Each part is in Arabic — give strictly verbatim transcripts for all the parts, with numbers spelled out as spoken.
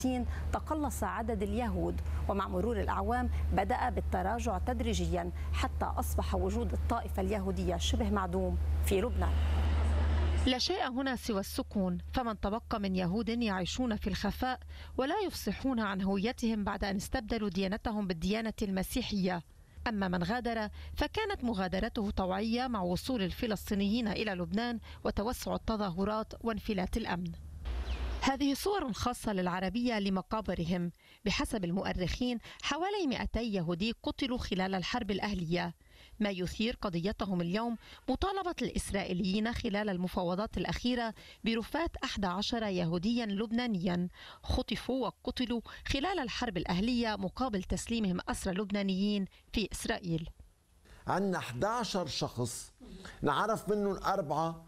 تقلص عدد اليهود، ومع مرور الأعوام بدأ بالتراجع تدريجيا حتى أصبح وجود الطائفة اليهودية شبه معدوم في لبنان. لا شيء هنا سوى السكون، فمن تبقى من يهود يعيشون في الخفاء ولا يفصحون عن هويتهم بعد أن استبدلوا ديانتهم بالديانة المسيحية. أما من غادر فكانت مغادرته طوعية مع وصول الفلسطينيين إلى لبنان وتوسع التظاهرات وانفلات الأمن. هذه صور خاصة للعربية لمقابرهم. بحسب المؤرخين حوالي مئتي يهودي قتلوا خلال الحرب الأهلية. ما يثير قضيتهم اليوم مطالبة الإسرائيليين خلال المفاوضات الأخيرة برفاة أحد عشر يهوديا لبنانيا خطفوا وقتلوا خلال الحرب الأهلية مقابل تسليمهم أسرى لبنانيين في إسرائيل. عندنا أحد عشر شخص نعرف منهم أربعة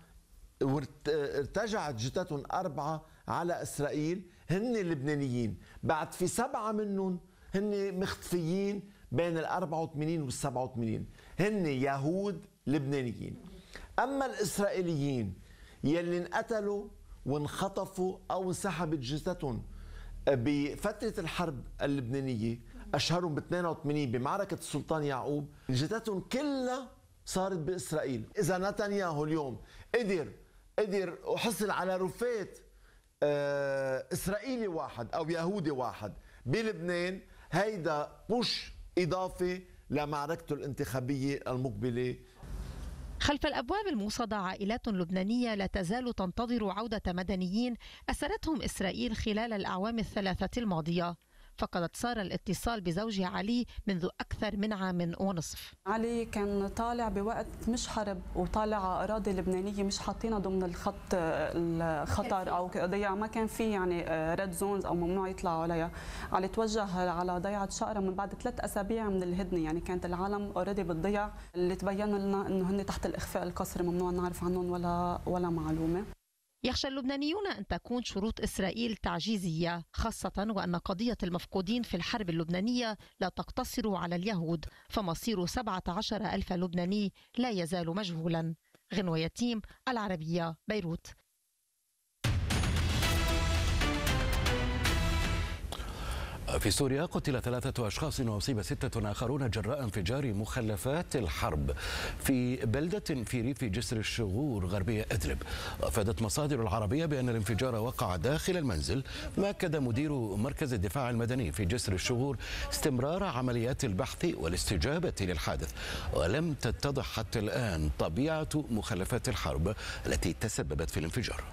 وارتجعت جثتهم أربعة على إسرائيل هن لبنانيين، بعد في سبعة منهم هن مختفيين بين ال أربعة وثمانين وال سبعة وثمانين، هن يهود لبنانيين. أما الإسرائيليين يلي انقتلوا وانخطفوا أو انسحبت جثتهم بفترة الحرب اللبنانية، أشهرهم ب اثنين وثمانين بمعركة السلطان يعقوب، جثتهم كلها صارت بإسرائيل. إذا نتنياهو اليوم قدر قدر وحصل على رفاة إسرائيلي واحد أو يهودي واحد بلبنان، هيدا بوش إضافي لمعركته الانتخابية المقبلة. خلف الأبواب الموصدة عائلات لبنانية لا تزال تنتظر عودة مدنيين أسرتهم إسرائيل خلال الأعوام الثلاثة الماضية. فقدت سارة الاتصال بزوجها علي منذ أكثر من عام ونصف. علي كان طالع بوقت مش حرب وطالع على أراضي لبنانية مش حاطينها ضمن الخط الخطر أو ضيعة، ما كان في يعني ريد زونز أو ممنوع يطلعوا عليها. علي توجه على ضيعة شقرة من بعد ثلاث أسابيع من الهدنة، يعني كانت العالم أوريدي بالضيع اللي تبين لنا إنه هن تحت الإخفاء القسري، ممنوع نعرف عنهم ولا ولا معلومة. يخشى اللبنانيون أن تكون شروط إسرائيل تعجيزية، خاصة وأن قضية المفقودين في الحرب اللبنانية لا تقتصر على اليهود، فمصير سبعة عشر ألف لبناني لا يزال مجهولا. غنوة يتيم، العربية، بيروت. في سوريا قتل ثلاثة أشخاص وأصيب ستة آخرون جراء انفجار مخلفات الحرب في بلدة في ريف جسر الشغور غربية إدلب. أفادت مصادر العربية بأن الانفجار وقع داخل المنزل، وأكد مدير مركز الدفاع المدني في جسر الشغور استمرار عمليات البحث والاستجابة للحادث، ولم تتضح حتى الآن طبيعة مخلفات الحرب التي تسببت في الانفجار.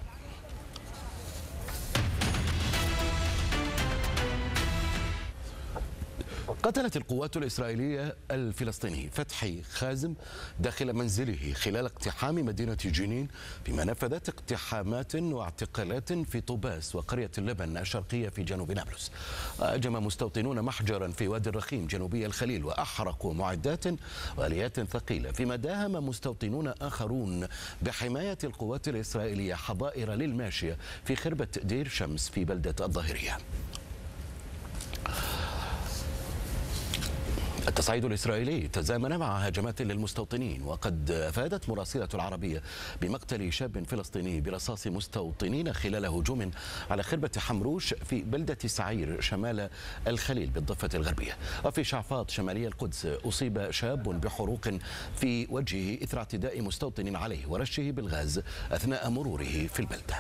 قتلت القوات الإسرائيلية الفلسطيني فتحي خازم داخل منزله خلال اقتحام مدينة جنين، فيما نفذت اقتحامات واعتقالات في طوباس وقرية اللبن الشرقية في جنوب نابلس. هاجم مستوطنون محجرا في وادي الرخيم جنوبي الخليل وأحرقوا معدات وآليات ثقيلة، فيما داهم مستوطنون آخرون بحماية القوات الإسرائيلية حظائر للماشية في خربة دير شمس في بلدة الظاهرية. التصعيد الإسرائيلي تزامن مع هجمات للمستوطنين، وقد أفادت مراسلة العربية بمقتل شاب فلسطيني برصاص مستوطنين خلال هجوم على خربة حمروش في بلدة سعير شمال الخليل بالضفة الغربية. وفي شعفاط شمالي القدس أصيب شاب بحروق في وجهه إثر اعتداء مستوطن عليه ورشه بالغاز أثناء مروره في البلدة.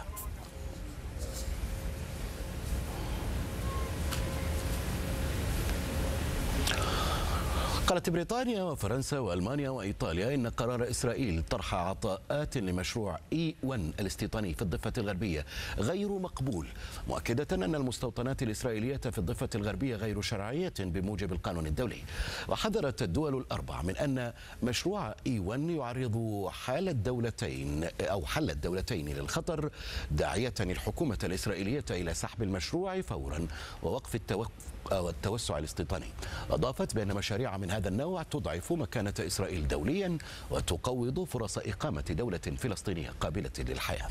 قالت بريطانيا وفرنسا وألمانيا وإيطاليا إن قرار إسرائيل طرح عطاءات لمشروع إي واحد الاستيطاني في الضفة الغربية غير مقبول، مؤكدة أن المستوطنات الإسرائيلية في الضفة الغربية غير شرعية بموجب القانون الدولي. وحذرت الدول الأربع من أن مشروع إي واحد يعرض حال الدولتين أو حل الدولتين للخطر، داعية الحكومة الإسرائيلية إلى سحب المشروع فورا ووقف التوقف أو التوسع الاستيطاني. أضافت بأن مشاريع من هذا النوع تضعف مكانة إسرائيل دوليا وتقوض فرص إقامة دولة فلسطينية قابلة للحياة.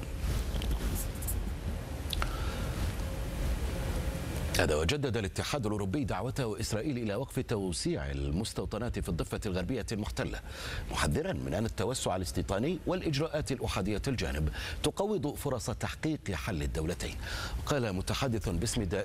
هذا وجدد الاتحاد الأوروبي دعوته إسرائيل إلى وقف توسيع المستوطنات في الضفة الغربية المحتلة، محذرا من أن التوسع الاستيطاني والإجراءات الأحادية الجانب تقوض فرص تحقيق حل الدولتين. قال متحدث باسم